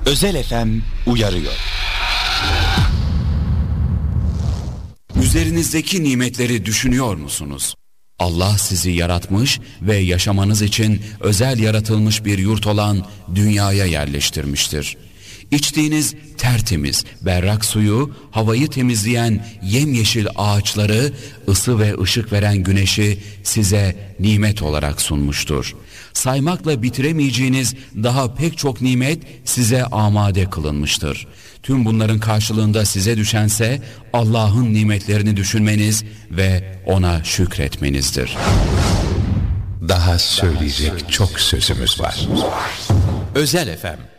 Özel FM uyarıyor. Üzerinizdeki nimetleri düşünüyor musunuz? Allah sizi yaratmış ve yaşamanız için özel yaratılmış bir yurt olan dünyaya yerleştirmiştir. İçtiğiniz tertemiz, berrak suyu, havayı temizleyen yemyeşil ağaçları, ısı ve ışık veren güneşi size nimet olarak sunmuştur. Saymakla bitiremeyeceğiniz daha pek çok nimet size amade kılınmıştır. Tüm bunların karşılığında size düşense Allah'ın nimetlerini düşünmeniz ve ona şükretmenizdir. Daha söyleyecek çok sözümüz var. Özel FM